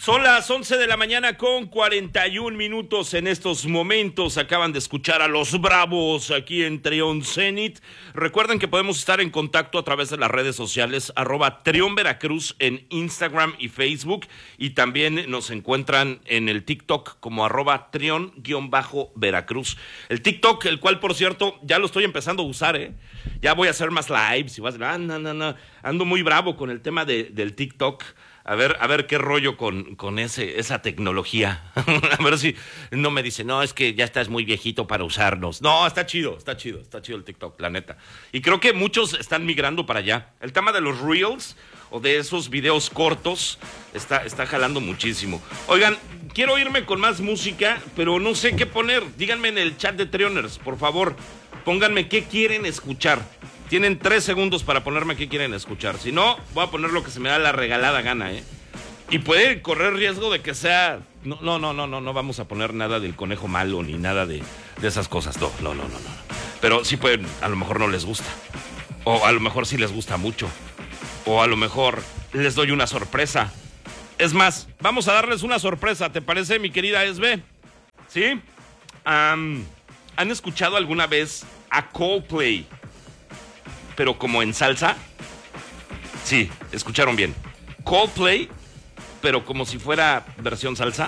Son las 11 de la mañana con 41 minutos en estos momentos. Acaban de escuchar a los Bravos aquí en Trión Zenit. Recuerden que podemos estar en contacto a través de las redes sociales, @Trión Veracruz en Instagram y Facebook. Y también nos encuentran en el TikTok como @Trión_Veracruz. El TikTok, el cual, por cierto, ya lo estoy empezando a usar, Ya voy a hacer más lives y vas a decir, no. Ando muy bravo con el tema del TikTok. A ver qué rollo con esa tecnología. A ver si no me dice, no, es que ya estás muy viejito para usarnos. No, está chido el TikTok, la neta. Y creo que muchos están migrando para allá. El tema de los Reels o de esos videos cortos está jalando muchísimo. Oigan, quiero irme con más música, pero no sé qué poner. Díganme en el chat de Trioners, por favor. Pónganme qué quieren escuchar. Tienen 3 segundos para ponerme qué quieren escuchar. Si no, voy a poner lo que se me da la regalada gana, Y puede correr riesgo de que sea... No vamos a poner nada del conejo malo ni nada de esas cosas. No. Pero sí pueden, a lo mejor no les gusta. O a lo mejor sí les gusta mucho. O a lo mejor les doy una sorpresa. Es más, vamos a darles una sorpresa, ¿te parece, mi querida Esbe? ¿Sí? ¿Han escuchado alguna vez a Coldplay, pero como en salsa? Sí, escucharon bien. Coldplay, pero como si fuera versión salsa.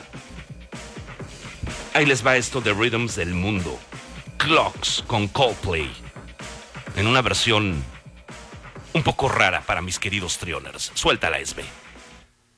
Ahí les va esto de Rhythms del Mundo. Clocks con Coldplay. En una versión un poco rara para mis queridos Trioners. Suéltala, Esbe.